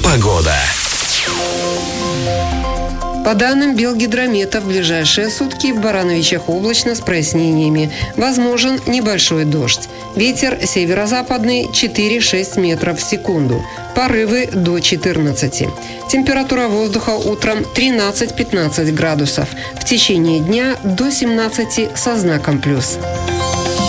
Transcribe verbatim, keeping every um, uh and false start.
Погода. По данным Белгидромета, в ближайшие сутки в Барановичах облачно с прояснениями. Возможен небольшой дождь. Ветер северо-западный четыре-шесть метров в секунду. Порывы до четырнадцати. Температура воздуха утром тринадцать-пятнадцать градусов. В течение дня до семнадцати со знаком плюс.